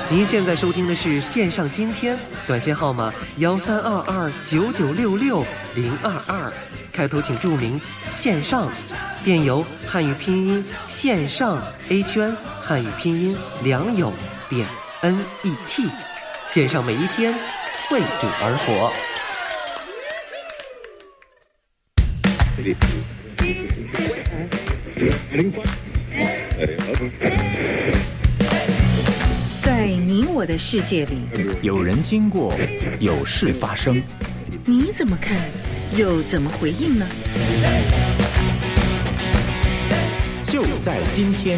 您现在收听的是线上今天，短信号码132299660222，开头请注明线上，电邮汉语拼音线上 A 圈汉语拼音良友点 net， 线上每一天为你而活。 在你我的世界里， 有人经过，有事发生， 你怎么看，又怎么回应呢？ 就在今天。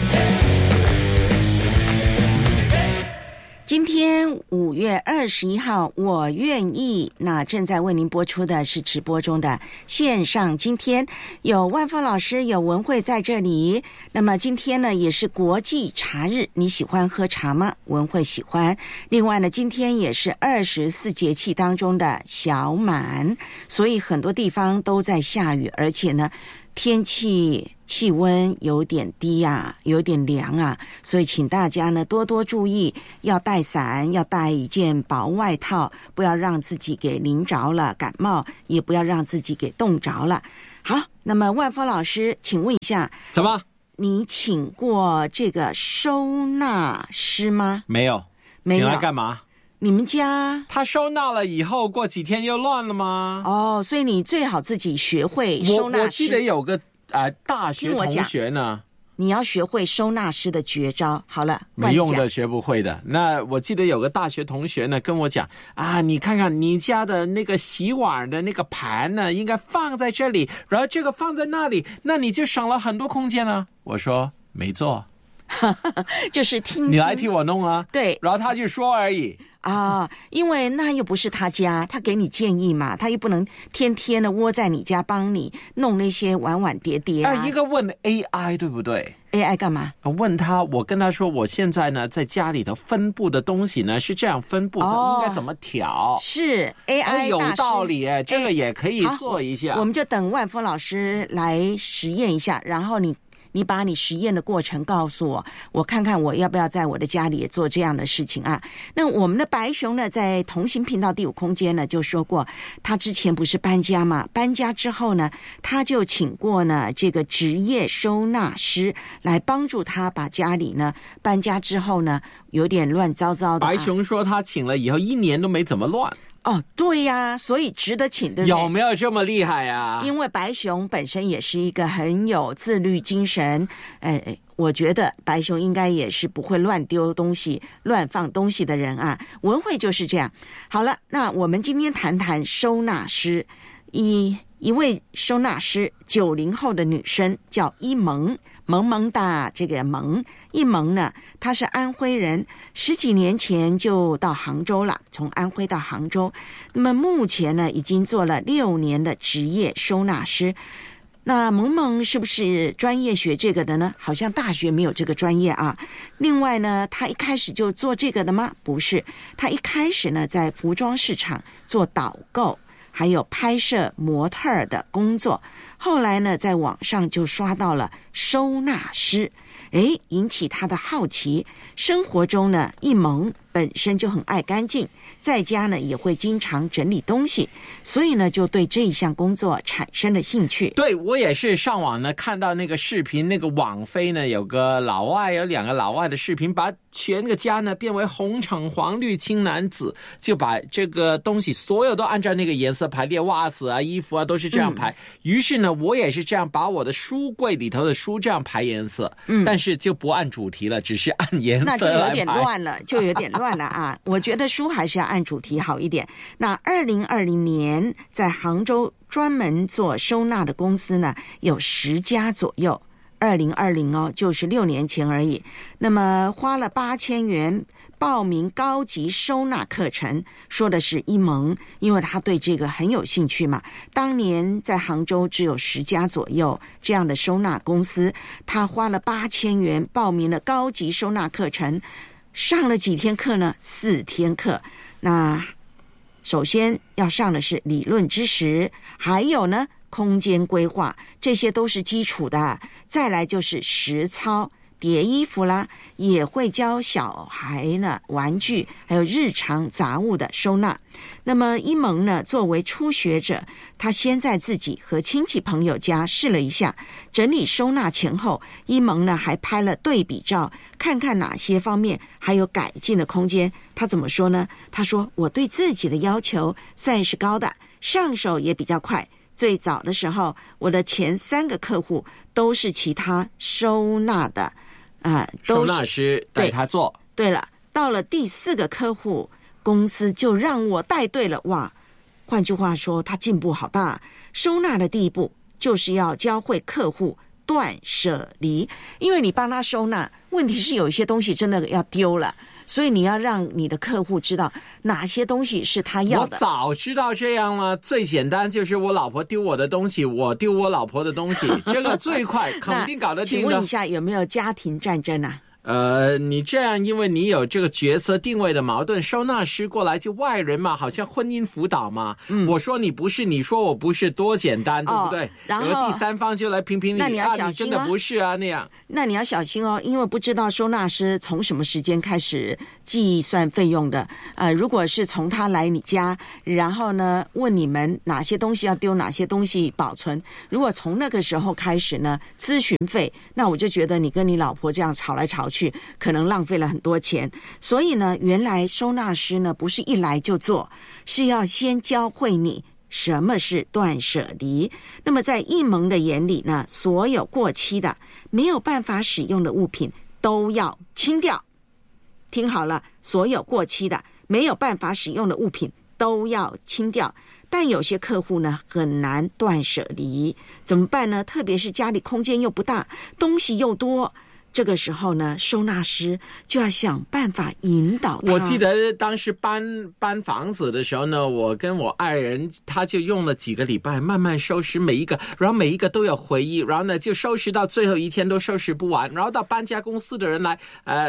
今天5月21号，我愿意。那正在为您播出的是直播中的线上今天，有万峰老师，有文慧在这里。那么今天呢，也是国际茶日，你喜欢喝茶吗？文慧喜欢。另外呢，今天也是24节气当中的小满，所以很多地方都在下雨，而且呢，气温有点低啊，有点凉啊，所以请大家呢多多注意，要带伞，要带一件薄外套，不要让自己给淋着了感冒，也不要让自己给冻着了。好，那么万峰老师，请问一下， 怎么？ 你请过这个收纳师吗？ 没有。 没有。 请来干嘛？ 你们家他收纳了以后，过几天又乱了吗？ 哦，所以你最好自己学会收纳师。 我记得有个大学同学呢， 你要学会收纳师的绝招。好了， 没用的，学不会的。那我记得有个大学同学呢跟我讲啊，你看看你家的那个洗碗的那个盘呢，应该放在这里，然后这个放在那里，那你就省了很多空间呢。我说没做。 就是听你来替我弄啊。 对， 然后他就说而已啊，因为那又不是他家，他给你建议嘛，他又不能天天的窝在你家帮你弄那些碗碗碟碟啊。 应该问 AI 对不对？ AI 干嘛？ 问他，我跟他说，我现在呢在家里头分布的东西呢是这样分布的，应该怎么调？ 是 AI 有道理哎，这个也可以做一下。 我们就等万峰老师来实验一下，然后你把你实验的过程告诉我，我看看我要不要在我的家里也做这样的事情啊。那我们的白熊呢，在同行频道第5空间呢就说过，他之前不是搬家嘛，搬家之后呢，他就请过呢这个职业收纳师来帮助他把家里呢搬家之后呢有点乱糟糟的。 白熊说他请了以后1年都没怎么乱。 哦，对呀，所以值得请，对不对？ 有没有这么厉害啊？ 因为白熊本身也是一个很有自律精神，我觉得白熊应该也是不会乱丢东西、乱放东西的人啊。文慧就是这样。好了，那我们今天谈谈收纳师。一位收纳师，90后的女生，叫一萌。萌萌哒，这个萌一萌呢，她是安徽人，10几年前就到杭州了，从安徽到杭州。那么目前呢，已经做了6年的职业收纳师。那萌萌是不是专业学这个的呢？好像大学没有这个专业啊。另外呢，她一开始就做这个的吗？不是，她一开始呢，在服装市场做导购，还有拍摄模特的工作。后来呢，在网上就刷到了收纳师，引起他的好奇。生活中呢，一萌本身就很爱干净，在家呢也会经常整理东西，所以呢就对这一项工作产生了兴趣。 对，我也是上网呢看到那个视频，那个网飞呢有个老外，有2个老外的视频，把全个家呢变为红橙黄绿青蓝紫，就把这个东西所有都按照那个颜色排列，袜子啊衣服啊都是这样排。于是呢我也是这样把我的书柜里头的书这样排颜色，但是就不按主题了，只是按颜色来排。 那就有点乱了，就有点乱了啊。我觉得书还是要按主题好一点。那2020年在杭州专门做收纳的公司呢有10家左右。2020哦，就是6年前而已。那么花了8000元报名高级收纳课程，说的是一萌，因为他对这个很有兴趣嘛。当年在杭州只有10家左右这样的收纳公司，他花了8000元报名了高级收纳课程，上了几天课呢？4天课。那首先要上的是理论知识，还有呢空间规划，这些都是基础的。再来就是实操， 叠衣服啦，也会教小孩呢玩具还有日常杂物的收纳。那么一萌呢，作为初学者，他先在自己和亲戚朋友家试了一下，整理收纳前后，一萌呢还拍了对比照，看看哪些方面还有改进的空间。他怎么说呢？他说，我对自己的要求算是高的，上手也比较快。最早的时候，我的前3个客户都是其他收纳的收纳师带他做。 对了，到了第4个客户，公司就让我带队了。哇，换句话说，他进步好大。收纳的第一步就是要教会客户断舍离，因为你帮他收纳，问题是有一些东西真的要丢了，所以你要让你的客户知道哪些东西是他要的。 我早知道这样了，最简单就是我老婆丢我的东西，我丢我老婆的东西，这个最快，肯定搞得定的。 请问一下，有没有家庭战争啊？ 你这样，因为你有这个角色定位的矛盾，收纳师过来就外人嘛，好像婚姻辅导嘛。我说你不是，你说我不是，多简单，对不对？ 然后第3方就来评评理， 那你要小心你真的不是啊那样。 那你要小心哦，因为不知道收纳师从什么时间开始计算费用的。如果是从他来你家，然后呢问你们哪些东西要丢，哪些东西保存，如果从那个时候开始呢咨询费，那我就觉得你跟你老婆这样吵来吵去，可能浪费了很多钱。所以呢，原来收纳师呢不是一来就做，是要先教会你什么是断舍离。那么在一萌的眼里呢，所有过期的没有办法使用的物品都要清掉。听好了，所有过期的没有办法使用的物品都要清掉。但有些客户呢很难断舍离，怎么办呢？特别是家里空间又不大，东西又多，这个时候呢，收纳师就要想办法引导他。 我记得当时搬房子的时候呢，我跟我爱人他就用了几个礼拜慢慢收拾每一个，然后每一个都有回忆，然后呢就收拾到最后一天都收拾不完，然后到搬家公司的人来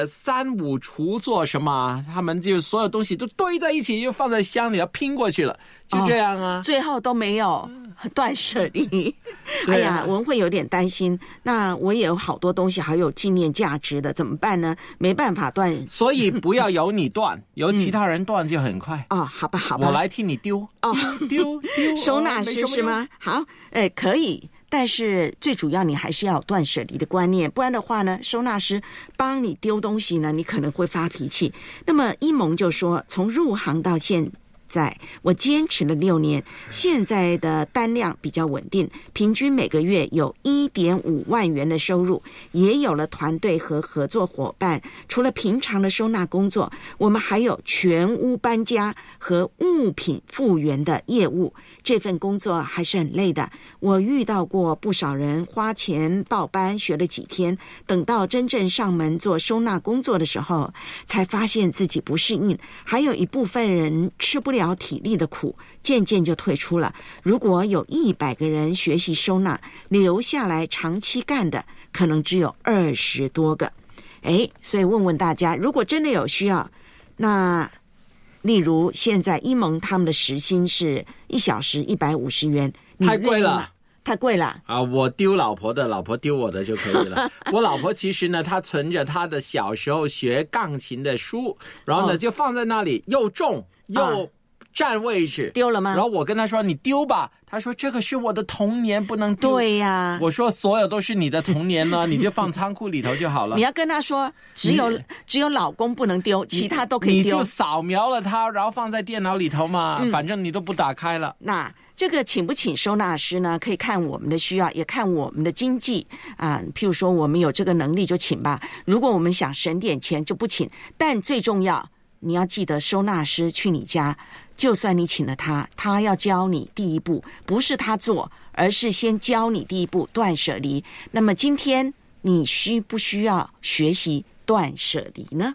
3、5厨做什么，他们就所有东西都堆在一起，又放在箱里要拼过去了，就这样啊， 最后都没有断舍离。哎呀，文慧有点担心，那我也有好多东西还有纪念价值的，怎么办呢？没办法断， 所以不要由你断，由其他人断就很快。 好吧， 我来替你丢。丢收纳师是吗？好，可以。但是最主要你还是要有断舍离的观念，不然的话呢，收纳师帮你丢东西呢，你可能会发脾气。那么一萌就说，从入行到现在我坚持了6年，现在的单量比较稳定，平均每个月有 1.5 万元的收入，也有了团队和合作伙伴。除了平常的收纳工作，我们还有全屋搬家和物品复原的业务。这份工作还是很累的，我遇到过不少人花钱报班学了几天，等到真正上门做收纳工作的时候，才发现自己不适应，还有一部分人吃不了体力的苦，渐渐就退出了。如果有100个人学习收纳，留下来长期干的可能只有20多个。所以问问大家，如果真的有需要，那例如现在一萌他们的时薪是1小时150元， 太贵了， 太贵了啊！我丢老婆的，老婆丢我的就可以了。我老婆其实呢，她存着她的小时候学钢琴的书，然后呢就放在那里，又重又占位置， 丢了吗？ 然后我跟她说你丢吧，她说这个是我的童年，不能丢。 对呀， 我说所有都是你的童年呢，你就放仓库里头就好了。 你要跟她说，只有老公不能丢，其他都可以丢。 你就扫描了它，然后放在电脑里头嘛，反正你都不打开了。 那这个请不请收纳师呢？可以看我们的需要，也看我们的经济啊。譬如说，我们有这个能力就请吧。如果我们想省点钱，就不请。但最重要，你要记得，收纳师去你家，就算你请了他，他要教你第一步，不是他做，而是先教你第一步断舍离。那么今天你需不需要学习断舍离呢？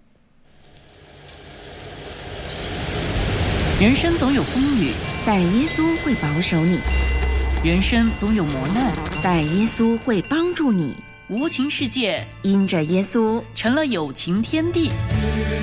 人生总有风雨， 但耶稣会保守你； 人生总有磨难， 但耶稣会帮助你。 无情世界因着耶稣成了有情天地。